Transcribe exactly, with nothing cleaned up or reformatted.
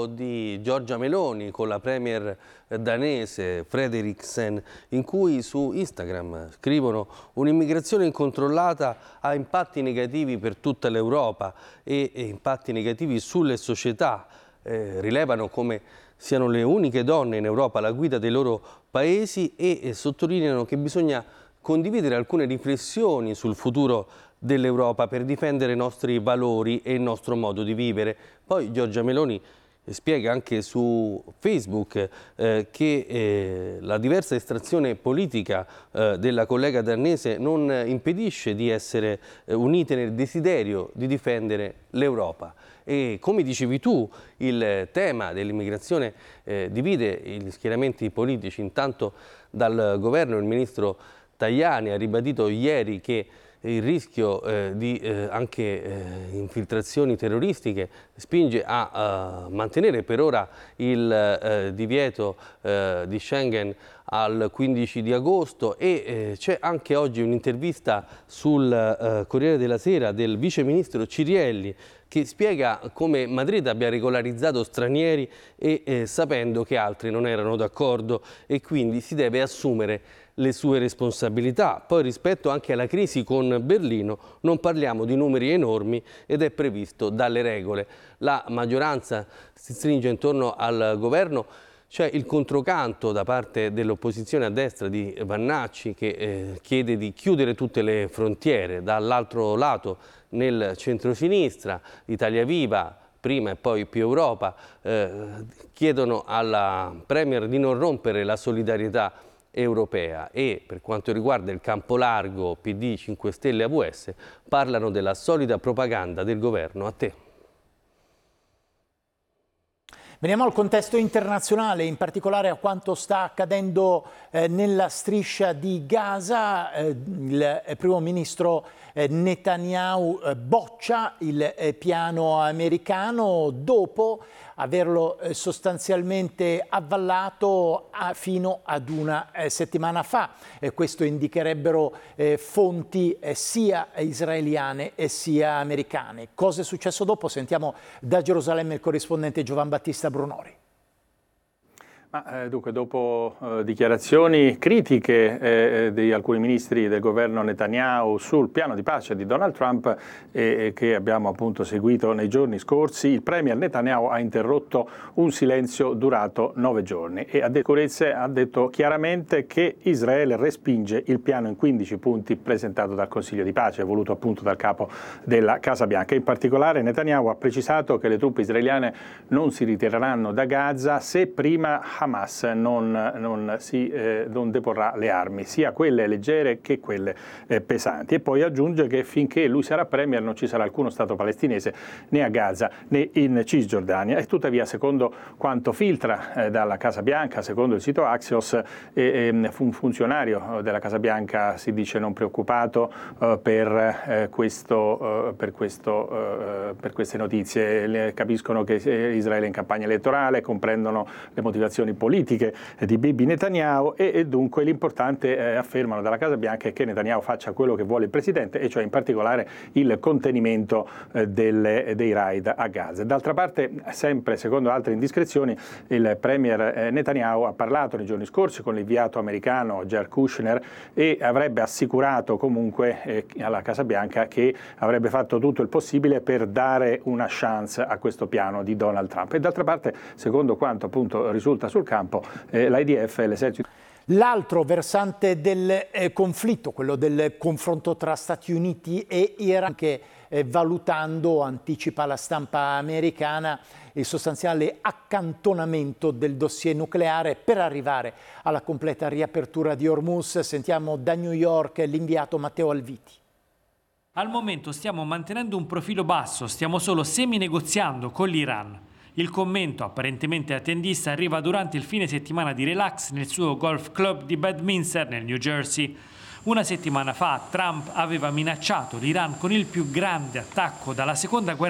di Giorgia Meloni con la premier danese Frederiksen, in cui su Instagram scrivono: un'immigrazione incontrollata ha impatti negativi per tutta l'Europa e, e impatti negativi sulle società. Eh, rilevano come siano le uniche donne in Europa alla guida dei loro paesi e, e sottolineano che bisogna condividere alcune riflessioni sul futuro dell'Europa per difendere i nostri valori e il nostro modo di vivere. Poi Giorgia Meloni spiega anche su Facebook eh, che eh, la diversa estrazione politica eh, della collega danese non impedisce di essere eh, unite nel desiderio di difendere l'Europa. E come dicevi tu, il tema dell'immigrazione eh, divide gli schieramenti politici. Intanto dal governo il ministro Tajani ha ribadito ieri che il rischio eh, di eh, anche eh, infiltrazioni terroristiche spinge a uh, mantenere per ora il eh, divieto eh, di Schengen al quindici di agosto e eh, c'è anche oggi un'intervista sul eh, Corriere della Sera del vice ministro Cirielli che spiega come Madrid abbia regolarizzato stranieri e eh, sapendo che altri non erano d'accordo e quindi si deve assumere le sue responsabilità. Poi rispetto anche alla crisi con Berlino non parliamo di numeri enormi ed è previsto dalle regole. La maggioranza si stringe intorno al governo. C'è il controcanto da parte dell'opposizione a destra di Vannacci che eh, chiede di chiudere tutte le frontiere. Dall'altro lato, nel centrosinistra, Italia Viva, prima e poi Più Europa, eh, chiedono alla Premier di non rompere la solidarietà europea e per quanto riguarda il campo largo P D, cinque Stelle e A V S parlano della solida propaganda del governo. A te. Veniamo al contesto internazionale, in particolare a quanto sta accadendo eh, nella striscia di Gaza. Eh, il primo ministro eh, Netanyahu eh, boccia il eh, piano americano dopo averlo eh, sostanzialmente avvallato a, fino ad una eh, settimana fa. Eh, questo indicherebbero eh, fonti eh, sia israeliane e sia americane. Cosa è successo dopo? Sentiamo da Gerusalemme il corrispondente Giovan Battista Brunori. Ma, eh, dunque, dopo eh, dichiarazioni critiche eh, di alcuni ministri del governo Netanyahu sul piano di pace di Donald Trump eh, che abbiamo appunto seguito nei giorni scorsi, il premier Netanyahu ha interrotto un silenzio durato nove giorni e a sicurezza ha detto chiaramente che Israele respinge il piano in quindici punti presentato dal Consiglio di pace, voluto appunto dal capo della Casa Bianca. In particolare Netanyahu ha precisato che le truppe israeliane non si ritireranno da Gaza se prima Hamas non, non, si, eh, non deporrà le armi, sia quelle leggere che quelle eh, pesanti. E poi aggiunge che finché lui sarà premier non ci sarà alcuno Stato palestinese né a Gaza né in Cisgiordania. E tuttavia, secondo quanto filtra eh, dalla Casa Bianca, secondo il sito Axios, eh, eh, un funzionario della Casa Bianca si dice non preoccupato eh, per, eh, questo, eh, per, questo, eh, per queste notizie. Le, capiscono che Israele è in campagna elettorale, comprendono le motivazioni politiche di Bibi Netanyahu e, e dunque l'importante, eh, affermano dalla Casa Bianca, è che Netanyahu faccia quello che vuole il presidente, e cioè in particolare il contenimento eh, delle, dei raid a Gaza. D'altra parte, sempre secondo altre indiscrezioni, il premier eh, Netanyahu ha parlato nei giorni scorsi con l'inviato americano Jared Kushner e avrebbe assicurato comunque eh, alla Casa Bianca che avrebbe fatto tutto il possibile per dare una chance a questo piano di Donald Trump. E d'altra parte, secondo quanto appunto risulta sul campo, eh, l'I D F e l'esercito. L'altro versante del eh, conflitto, quello del confronto tra Stati Uniti e Iran, che eh, valutando, anticipa la stampa americana, il sostanziale accantonamento del dossier nucleare per arrivare alla completa riapertura di Hormuz. Sentiamo da New York l'inviato Matteo Alviti. Al momento stiamo mantenendo un profilo basso, stiamo solo semi-negoziando con l'Iran. Il commento, apparentemente attendista, arriva durante il fine settimana di relax nel suo golf club di Bedminster nel New Jersey. Una settimana fa Trump aveva minacciato l'Iran con il più grande attacco dalla seconda guerra